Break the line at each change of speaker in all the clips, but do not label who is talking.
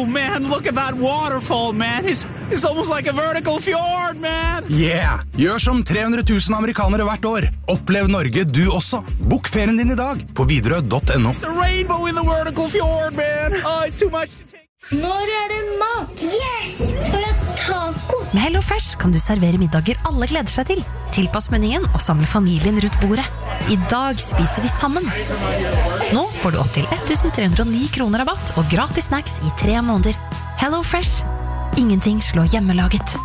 Oh man, look at that waterfall, man. It's almost like a vertical fjord, man.
Yeah! Gjør som 300 000 amerikanere hvert år. Opplev Norge du også. Bok ferien din I dag på Widerøe.no.
It's a rainbow in the vertical fjord, man. Oh, it's too much to take.
Når det mat? Yes! Skal vi ha taco?
Med HelloFresh kan du servere middager alle gleder seg til. Tilpass menyen og samle familien rundt bordet. I dag spiser vi sammen. Nå får du opp til 1309 kroner rabatt og gratis snacks I 3 måneder. HelloFresh. Ingenting slår hjemmelaget.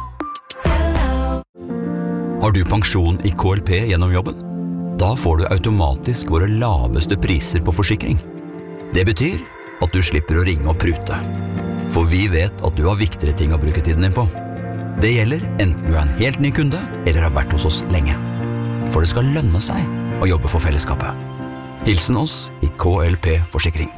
Har du pensjon I KLP gjennom jobben? Da får du automatisk våre laveste priser på forsikring. Det betyr at du slipper å ringe og prute. For vi vet at du har viktigere ting å bruke tiden din på. Det gjelder enten du en helt ny kunde eller har vært hos oss lenge. For det skal lønne seg å jobbe for fellesskapet. Hilsen oss I KLP Forsikring.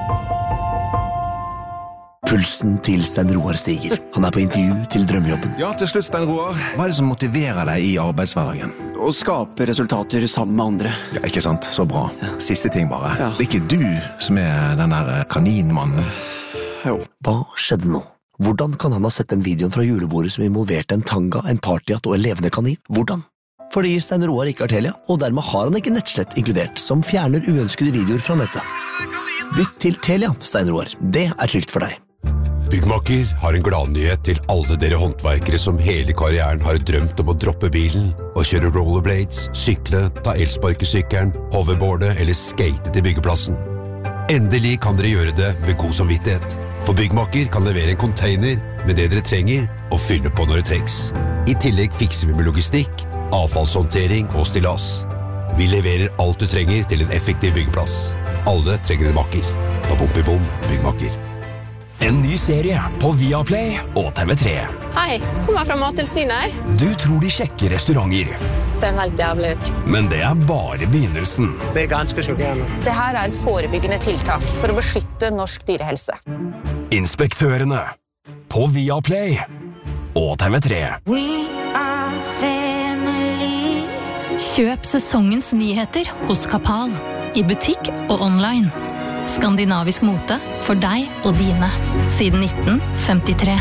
Pulsen til Stein Roar stiger. Han på intervju til drømmejobben.
Ja, til slutt, Stein Roar. Hva det som motiverer deg I arbeidshverdagen?
Å skape resultater sammen med andre.
Ja, ikke sant? Så bra. Siste ting bare. Ja. Det ikke du som den der kaninmannen.
Jo.
Hva skjedde nå? Hvordan kan han ha sett den videoen fra julebordet som involverte en tanga, en partyhatt og en levende kanin? Hvordan? Fordi Stein Roar ikke har Telia, og dermed har han ikke nettslett inkludert, som fjerner uønskede videoer fra nettet. Bytt til Telia, Stein Roar. Det trygt for deg.
Byggmakker har en gladnyhet til alle dere håndverkere som hele karrieren har drømt om å droppe bilen og kjøre rollerblades, sykle, ta elsparkesykkelen, hoverboarde eller skate til byggeplassen. Endelig kan dere gjøre det med god samvittighet. For Byggmakker kan levere en container med det dere trenger og fylle på når det trengs. I tillegg fikser vi med logistikk, avfallshåndtering og stillas. Vi leverer alt du trenger til en effektiv byggeplass. Alle trenger en makker. Bom, Byggmakker.
En ny serie på Viaplay og TV3.
Hei, kommer fra Mattilsynet.
Du tror de sjekker restauranter.
Ser helt jævlig ut.
Men det bare begynnelsen.
Det ganske sjokkerende.
Det her et forebyggende tiltak for å beskytte norsk dyrehelse.
Inspektørene på Viaplay og TV3.
We are family.
Kjøp sesongens nyheter hos Kapal. I butikk og online. Skandinavisk mote for deg og dine. Siden 1953.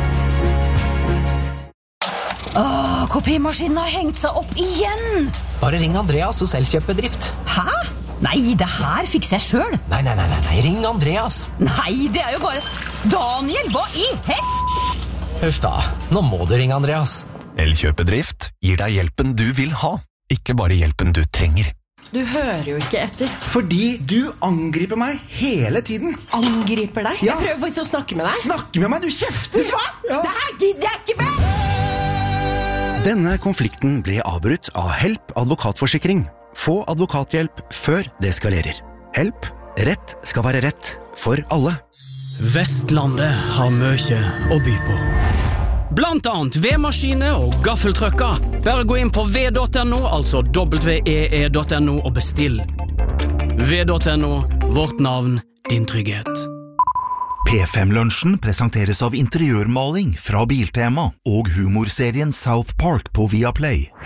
Kopimaskinen har hengt seg opp igjen!
Bare ring Andreas hos Elkjøpbedrift.
Hæ? Nei, det her fikser jeg selv.
Nei, ring Andreas.
Nei, det jo bare... Daniel, hva I
Huff da, nå må du ringe Andreas.
Elkjøpedrift gir deg hjelpen du vil ha, ikke bare hjelpen du trenger.
Du hører jo ikke etter.
Fordi du angriper meg hele tiden.
Angriper deg?
Ja.
Jeg prøver faktisk å snakke med deg.
Snakke med meg, du kjefter!
Vet du hva? Ja. Det her gidder jeg ikke med!
Denne konflikten ble avbrutt av Help advokatforsikring. Få advokathjelp før det eskalerer. Help. Rett skal være rett for alle.
Vestlandet har mye å by på. Blant annet vedmaskiner og gaffeltrøkker. Bare gå inn på ved.no, altså www.no og bestill. Ved.no, vårt navn, din trygghet.
P5-lunsjen presenteres av interiørmaling fra Biltema og humorserien South Park på Viaplay.